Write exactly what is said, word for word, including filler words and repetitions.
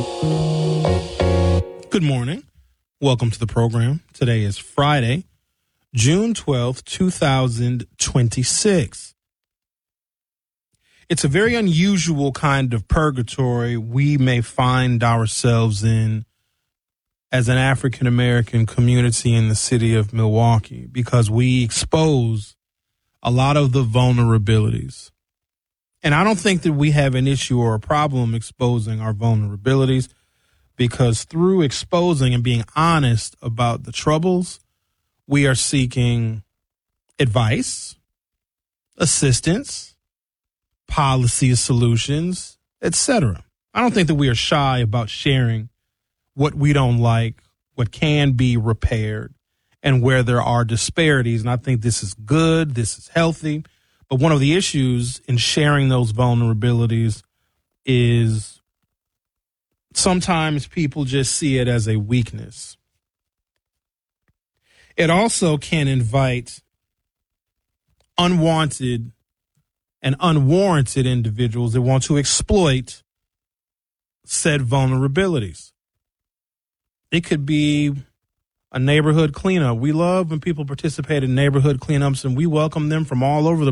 Good morning. Welcome to the program. Today is Friday, June twelfth, twenty twenty-six. It's a very unusual kind of purgatory we may find ourselves in as an African American community in the city of Milwaukee, because we expose a lot of the vulnerabilities. And I don't think that we have an issue or a problem exposing our vulnerabilities, because through exposing and being honest about the troubles, we are seeking advice, assistance, policy solutions, et cetera. I don't think that we are shy about sharing what we don't like, what can be repaired, and where there are disparities. And I think this is good, this is healthy. But one of the issues in sharing those vulnerabilities is sometimes people just see it as a weakness. It also can invite unwanted and unwarranted individuals that want to exploit said vulnerabilities. It could be a neighborhood cleanup. We love when people participate in neighborhood cleanups, and we welcome them from all over the